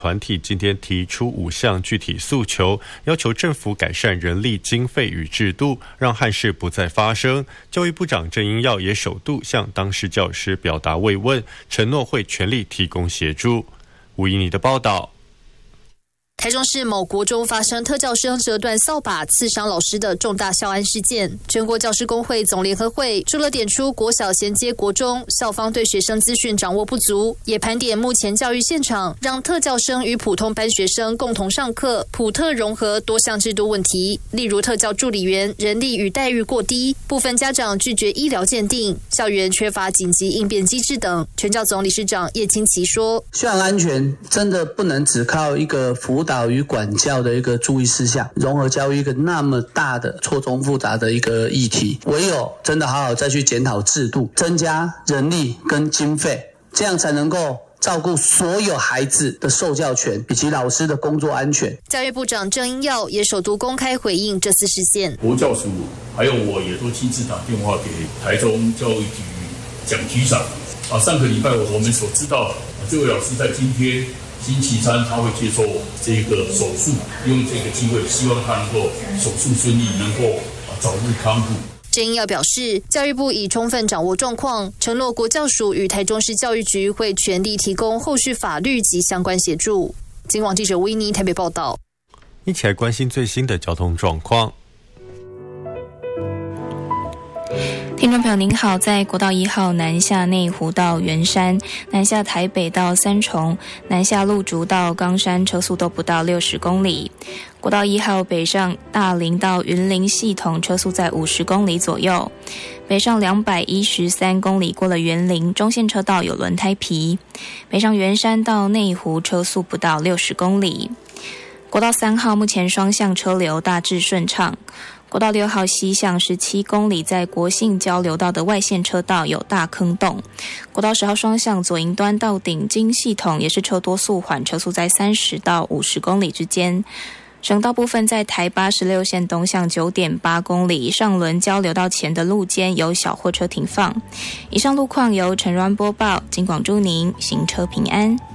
团体今天提出5项具体诉求，要求政府改善人力经费与制度，让憾事不再发生。教育部长郑英耀也首度向当事教师表达慰问，承诺会全力提供协助。吴怡妮的报道。 台中市某国中发生特教生折断扫把刺伤老师的重大校安事件，全国教师工会总联合会除了点出国小衔接国中校方对学生资讯掌握不足，也盘点目前教育现场让特教生与普通班学生共同上课普特融合多项制度问题，例如特教助理员人力与待遇过低，部分家长拒绝医疗鉴定，校园缺乏紧急应变机制等。全教总理事长叶清奇说， 校园安全真的不能只靠一个辅导与管教的一个注意事项，融合教育一个那么大的错综复杂的一个议题，唯有真的好好再去检讨制度，增加人力跟经费，这样才能够照顾所有孩子的受教权以及老师的工作安全。 教育部长郑英耀也首度公开回应这次事件， 国教署还有我也都亲自打电话给台中教育局蒋局长上个礼拜我们所知道这位老师在今天星期3他会接受这个手术，用这个机会希望他能够手术顺利，能够早日康复。 郑英耀表示，教育部已充分掌握状况，承诺国教署与台中市教育局会全力提供后续法律及相关协助。警广记者维尼台北报道。 一起来关心最新的交通状况。 听众朋友您好，在国道1号南下内湖到圆山，南下台北到三重，南下鹿竹到冈山，车速都不到60公里。国道1号北上大林到云林系统，车速在50公里左右。北上213公里过了园林，中线车道有轮胎皮。北上圆山到内湖，车速不到60公里。国道3号目前双向车流大致顺畅。国道6号西向17公里，在国信交流道的外线车道有大坑洞。国道10号双向左营端到顶金系统也是车多速缓，车速在30到50公里之间。省道部分在台86线东向 9.8 公里，上轮交流道前的路肩有小货车停放。以上路况由陈软播报，警广祝您行车平安。